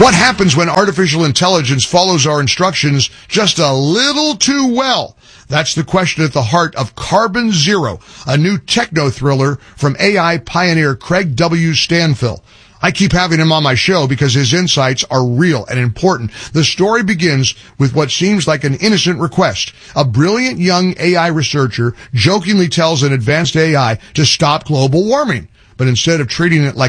What happens when artificial intelligence follows our instructions just a little too well? That's the question at the heart of Carbon Zero, a new techno-thriller from AI pioneer Craig W. Stanfill. I keep having him on my show because his insights are real and important. The story begins with what seems like an innocent request. A brilliant young AI researcher jokingly tells an advanced AI to stop global warming. But instead of treating it like